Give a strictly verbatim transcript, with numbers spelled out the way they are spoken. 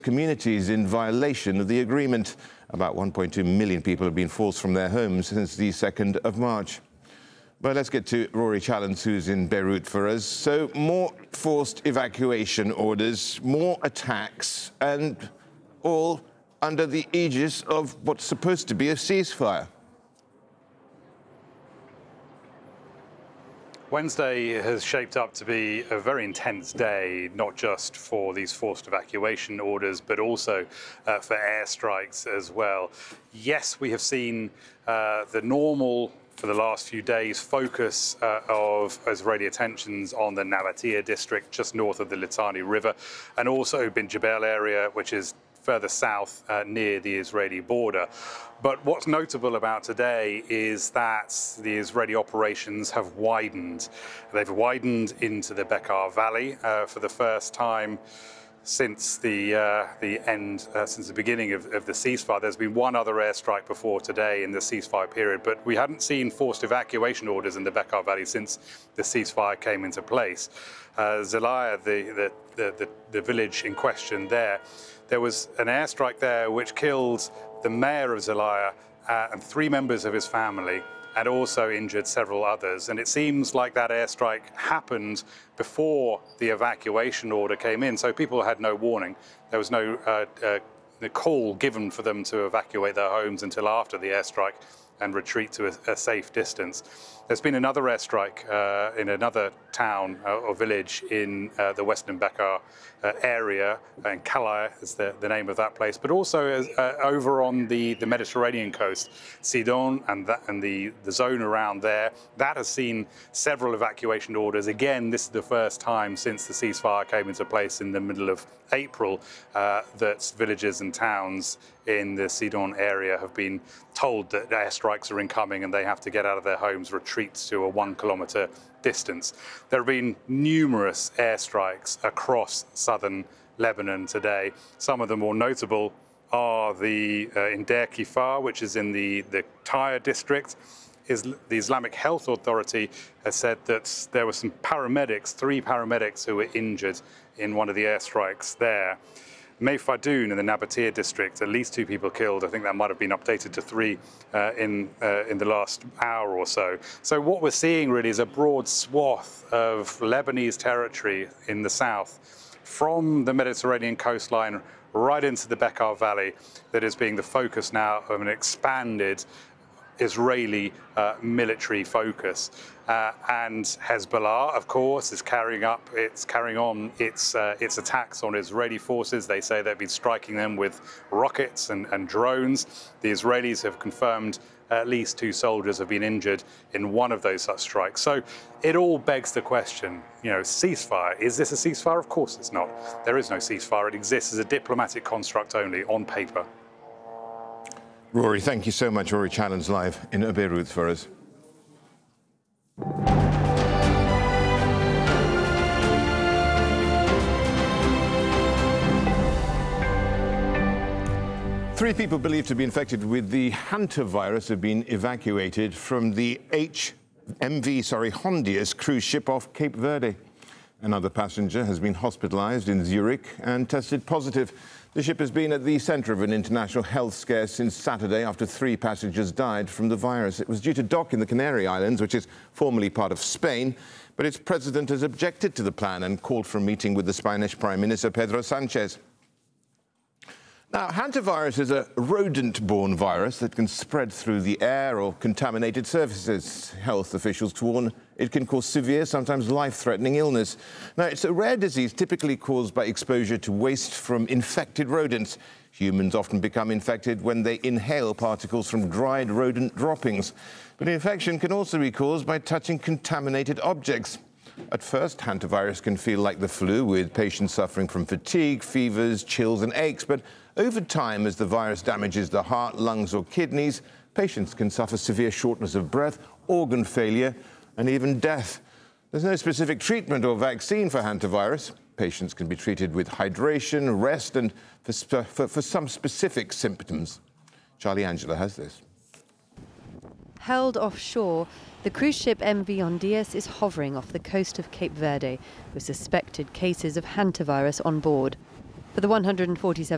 communities in violation of the agreement. About one point two million people have been forced from their homes since the second of March. But let's get to Rory Challens, who's in Beirut for us. So more forced evacuation orders, more attacks, and all under the aegis of what's supposed to be a ceasefire. Wednesday has shaped up to be a very intense day, not just for these forced evacuation orders, but also uh, for airstrikes as well. Yes, we have seen uh, the normal, for the last few days, focus uh, of Israeli attentions on the Nabatea district, just north of the Litani River, and also Bin Jebel area, which is further south uh, near the Israeli border. But what's notable about today is that the Israeli operations have widened. They've widened into the Bekaa Valley uh, for the first time since the uh, the end, uh, since the beginning of, of the ceasefire. There's been one other airstrike before today in the ceasefire period, but we hadn't seen forced evacuation orders in the Bekaa Valley since the ceasefire came into place. Uh, Zelaya, the, the, the, the, the village in question there, there was an airstrike there which killed the mayor of Zelaya uh, and three members of his family, and also injured several others. And it seems like that airstrike happened before the evacuation order came in, so people had no warning. There was no uh, uh, the call given for them to evacuate their homes until after the airstrike and retreat to a, a safe distance. There's been another airstrike uh, in another town uh, or village in uh, the western Bekaa uh, area, and Kalaya is the, the name of that place, but also uh, over on the, the Mediterranean coast, Sidon and, that, and the, the zone around there. That has seen several evacuation orders. Again, this is the first time since the ceasefire came into place in the middle of April uh, that villages and towns in the Sidon area have been told that airstrikes are incoming and they have to get out of their homes, retreat to a one kilometre distance. There have been numerous airstrikes across southern Lebanon today. Some of the more notable are the uh, in Deir Kifar, which is in the, the Tyre district. Is the Islamic Health Authority has said that there were some paramedics, three paramedics who were injured in one of the airstrikes there. Meifadoun in the Nabatea district, at least two people killed. I think that might have been updated to three uh, in, uh, in the last hour or so. So what we're seeing really is a broad swath of Lebanese territory in the south, from the Mediterranean coastline right into the Bekaa Valley, that is being the focus now of an expanded Israeli uh, military focus. Uh, and Hezbollah, of course, is carrying up, it's carrying on its uh, its attacks on Israeli forces. They say they've been striking them with rockets and, and drones. The Israelis have confirmed at least two soldiers have been injured in one of those such strikes. So it all begs the question, you know, ceasefire. Is this a ceasefire? Of course it's not. There is no ceasefire. It exists as a diplomatic construct only, on paper. Rory, thank you so much. Rory Challens live in Beirut for us. Three people believed to be infected with the hantavirus have been evacuated from the H M V sorry, Hondius cruise ship off Cape Verde. Another passenger has been hospitalized in Zurich and tested positive. The ship has been at the center of an international health scare since Saturday after three passengers died from the virus. It was due to dock in the Canary Islands, which is formerly part of Spain, but its president has objected to the plan and called for a meeting with the Spanish Prime Minister Pedro Sanchez. Now, hantavirus is a rodent-borne virus that can spread through the air or contaminated surfaces. Health officials warn it can cause severe, sometimes life-threatening illness. Now, it's a rare disease typically caused by exposure to waste from infected rodents. Humans often become infected when they inhale particles from dried rodent droppings. But infection can also be caused by touching contaminated objects. At first, hantavirus can feel like the flu, with patients suffering from fatigue, fevers, chills and aches. But over time, as the virus damages the heart, lungs or kidneys, patients can suffer severe shortness of breath, organ failure and even death. There's no specific treatment or vaccine for hantavirus. Patients can be treated with hydration, rest and for, for, for some specific symptoms. Charlie Angela has this. Held offshore, the cruise ship M V Hondius is hovering off the coast of Cape Verde with suspected cases of hantavirus on board. For the one hundred forty-seven